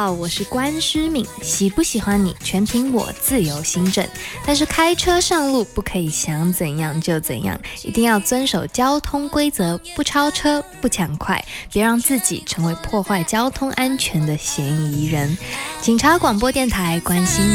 好，我是关诗敏，喜不喜欢你全凭我自由心证，但是开车上路不可以想怎样就怎样，一定要遵守交通规则，不超车，不抢快，别让自己成为破坏交通安全的嫌疑人。警察广播电台，关心